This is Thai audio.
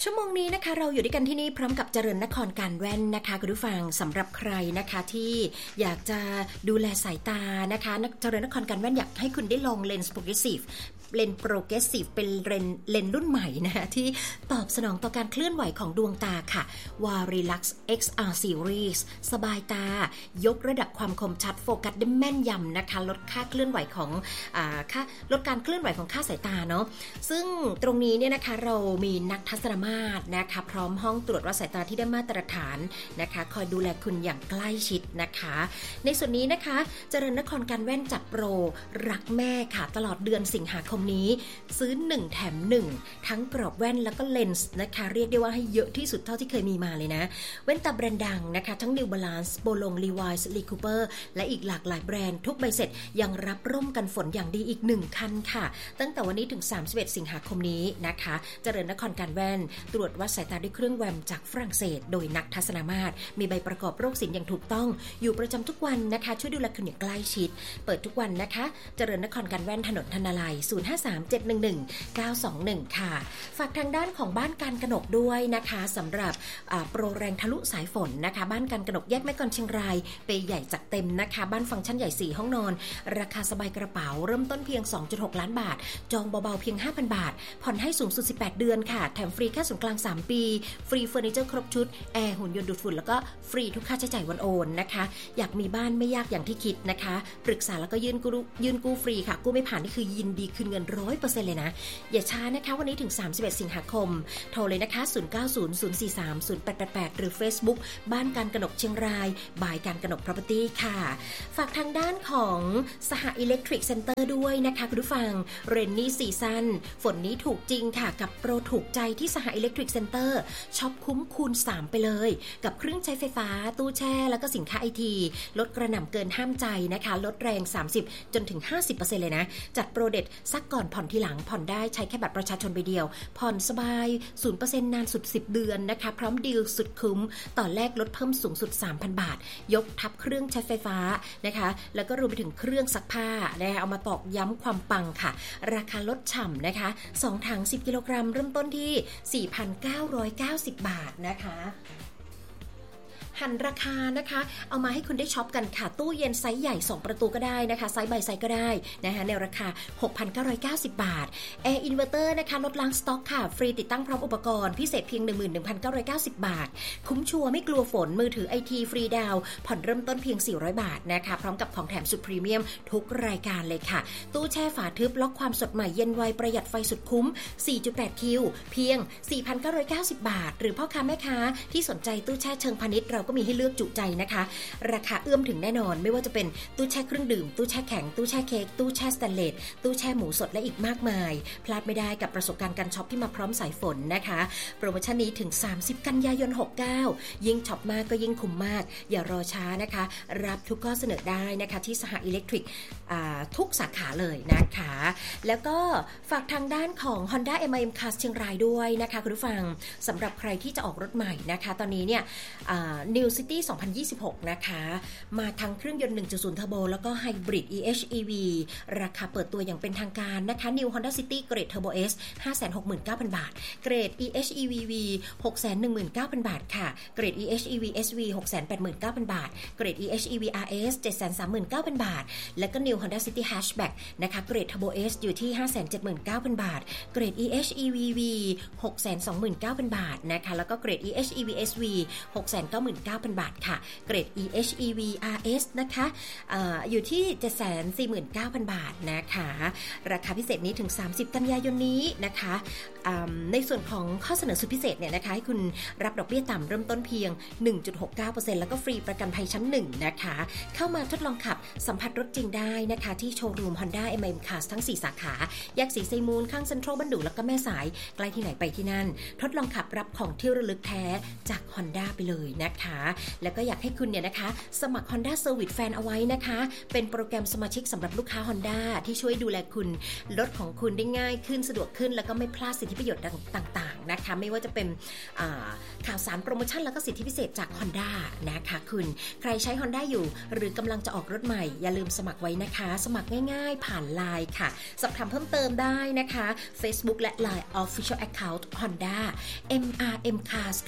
ชั่วโมงนี้นะคะเราอยู่ด้วยกันที่นี่พร้อมกับเจริญนครการแว่นนะคะคุณผู้ฟังสำหรับใครนะคะที่อยากจะดูแลสายตานะคะเจริญนครการแว่นอยากให้คุณได้ลองเลนส์โปรเกรสซีฟเป็นเลนส์รุ่นใหม่นะคะที่ตอบสนองต่อการเคลื่อนไหวของดวงตาค่ะ Varilux XR Series สบายตายกระดับความคมชัดโฟกัสได้แม่นยำนะคะลดค่าเคลื่อนไหวของลดการเคลื่อนไหวของค่าสายตาเนาะซึ่งตรงนี้เนี่ยนะคะเรามีนักทัศนมาตรนะคะพร้อมห้องตรวจวัดสายตาที่ได้มาตรฐานนะคะคอยดูแลคุณอย่างใกล้ชิดนะคะในส่วนนี้นะคะเจริญนครการแว่นจัดโปรรักแม่ค่ะตลอดเดือนสิงหาคมนี้ซื้อ1แถม1ทั้งกรอบแว่นแล้วก็เลนส์นะคะเรียกได้ว่าให้เยอะที่สุดเท่าที่เคยมีมาเลยนะแว่นตาแบรนด์ดังนะคะทั้ง New Balance, Bolong, Levi's, Lee Cooper และอีกหลากหลายแบรนด์ทุกใบเสร็จยังรับร่มกันฝนอย่างดีอีก1คันค่ะตั้งแต่วันนี้ถึง31สิงหาคมนี้นะคะเจริญนครการแว่นตรวจวัดสายตาด้วยเครื่องแวมจากฝรั่งเศสโดยนักทัศนมาตรมีใบประกอบโรคศิลป์อย่างถูกต้องอยู่ประจำทุกวันนะคะช่วยดูแลคุณอย่างใกล้ชิดเปิดทุกวันนะคะเจริญนครการแว่นถนนธนาลัย0537111921ค่ะฝากทางด้านของบ้านการกนกด้วยนะคะสำหรับโปรแรงทะลุสายฝนนะคะบ้านการกนกแยกแม่กลเชียงรายเปย์ใหญ่จัดเต็มนะคะบ้านฟังก์ชันใหญ่4ห้องนอนราคาสบายกระเป๋าเริ่มต้นเพียง 2.6 ล้านบาทจองเบาๆเพียง 5,000 บาทผ่อนให้สูงสุด18เดือนค่ะแถมฟรีค่าส่วนกลาง3ปีฟรีเฟอร์นิเจอร์ครบชุดแอร์หุ่นยนต์ดูดฝุ่นแล้วก็ฟรีทุกค่าใช้จ่ายวันโอนนะคะอยากมีบ้านไม่ยากอย่างที่คิดนะคะปรึกษาแล้วก็ยื่นกู้ฟรีค่ะกู้ไม่ผ่านนี่คือยินดีคืนเงิน 100% เลยนะอย่าช้านะคะวันนี้ถึง31สิงหาคมโทรเลยนะคะ0900430888หรือ Facebook บ้านการกนกเชียงรายบายการกนก Property ค่ะฝากทางด้านของสหอิเล็กทริกเซ็นเตอร์ด้วยนะคะคุณผู้ฟังเรนนี่ซีซั่นฝนนี้ถูกจริงค่ะกับโปรถูกใจที่สหอิเล็กทริกเซ็นเตอร์ช็อปคุ้มคูณ3ไปเลยกับเครื่องใช้ไฟฟ้าตู้แช่แล้วก็สินค้าไอทีลดกระหน่ำเกินห้ามใจนะคะลดแรง30จนถึง 50% เลยนะจัดโปรเด็ดซักก่อนผ่อนทีหลังผ่อนได้ใช้แค่บัตรประชาชนใบเดียวผ่อนสบาย 0% นานสุด10เดือนนะคะพร้อมดีลสุดคุ้มต่อแรกลดเพิ่มสูงสุด 3,000 บาทยกทับเครื่องใช้ไฟฟ้านะคะแล้วก็รวมไปถึงเครื่องซักผ้านะคะเอามาตอกย้ำความปังค่ะราคาลดฉ่ำนะคะ2ถัง10กิโลกรัมเริ่มต้นที่ 4,990 บาทนะคะหันราคานะคะเอามาให้คุณได้ช็อปกันค่ะตู้เย็นไซส์ใหญ่2ประตูก็ได้นะคะไซส์ใบไซส์ก็ได้นะคะในราคา 6,990 บาทแอร์อินเวอร์เตอร์นะคะลดล้างสต็อกค่ะฟรีติดตั้งพร้อมอุปกรณ์พิเศษเพียง 11,990 บาทคุ้มชัวร์ไม่กลัวฝนมือถือไอทีฟรีดาวผ่อนเริ่มต้นเพียง400บาทนะคะพร้อมกับของแถมสุดพรีเมียมทุกรายการเลยค่ะตู้แช่ฝาทึบล็อกความสดใหม่เย็นไวประหยัดไฟสุดคุ้ม 4.8 คิวเพียง 4,990 บาทหรือพ่อค้าแม่ค้าที่สนใจตู้แช่เชิงพาณิชย์เราก็มีให้เลือกจุใจนะคะราคาเอื้อมถึงแน่นอนไม่ว่าจะเป็นตู้แช่เครื่องดื่มตู้แช่แข็งตู้แช่เค้กตู้แช่สแตนเลสตู้แช่หมูสดและอีกมากมายพลาดไม่ได้กับประสบการณ์การช็อปที่มาพร้อมสายฝนนะคะโปรโมชั่นนี้ถึง30กันยายน69ยิ่งช็อปมากก็ยิ่งคุ้มมากอย่ารอช้านะคะรับทุกข้อเสนอได้นะคะที่สหอิเล็กทริกทุกสาขาเลยนะคะแล้วก็ฝากทางด้านของ Honda MIM Cars เชียงรายด้วยนะคะคุณผู้ฟังสำหรับใครที่จะออกรถใหม่นะคะตอนนี้เนี่ยNew City 2026 นะคะมาทั้งเครื่องยนต์ 1.0 Turbo แล้วก็ Hybrid EHEV ราคาเปิดตัวอย่างเป็นทางการนะคะ New Honda City เกรด Turbo S 569,000 บาทเกรด EHEV 619,000 บาทค่ะเกรด EHEV SV 689,000 บาทเกรด EHEV RS 739,000 บาทและก็ New Honda City Hatchback นะคะเกรด Turbo S อยู่ที่ 579,000 บาทเกรด EHEV 629,000 บาทนะคะแล้วก็เกรด EHEV SV 699,000 บาทค่ะเกรด EHEV RS นะคะอยู่ที่ 749,000 บาทนะคะราคาพิเศษนี้ถึง30กันยายนนี้นะคะในส่วนของข้อเสนอสุดพิเศษเนี่ยนะคะให้คุณรับดอกเบี้ยต่ำเริ่มต้นเพียง 1.69% แล้วก็ฟรีประกันภัยชั้น1นะคะเข้ามาทดลองขับสัมผัสรถจริงได้นะคะที่โชว์รูม Honda MIM Cars ทั้ง4สาขาแยกศรีไซมูลข้างเซ็นทรัลบัณฑุแล้วก็แม่สายใกล้ที่ไหนไปที่นั่นทดลองขับรับของที่ระลึกแท้จาก Honda ไปเลยนะคะนะคะแล้วก็อยากให้คุณเนี่ยนะคะสมัคร Honda Service Fan เอาไว้นะคะเป็นโปรแกรมสมาชิกสำหรับลูกค้า Honda ที่ช่วยดูแลคุณรถของคุณได้ง่ายขึ้นสะดวกขึ้นแล้วก็ไม่พลาดสิทธิประโยชน์ต่างๆนะคะไม่ว่าจะเป็นข่าวสารโปรโมชั่นแล้วก็สิทธิพิเศษจาก Honda นะคะคุณใครใช้ Honda อยู่หรือกำลังจะออกรถใหม่อย่าลืมสมัครไว้นะคะสมัครง่ายๆผ่าน LINE ค่ะสอบถามเพิ่มเติมได้นะคะ Facebook และ LINE Official Account Honda MRM Cars